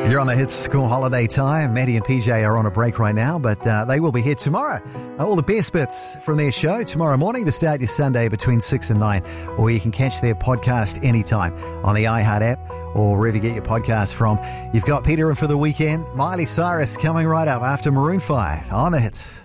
You're on the Hits School holiday time. Maddie and PJ are on a break right now, but they will be here tomorrow. All the best bits from their show tomorrow morning to start your Sunday between 6 and 9. Or you can catch their podcast anytime on the iHeart app or wherever you get your podcast from. You've got Peter in for the weekend. Miley Cyrus coming right up after Maroon 5 on the Hits.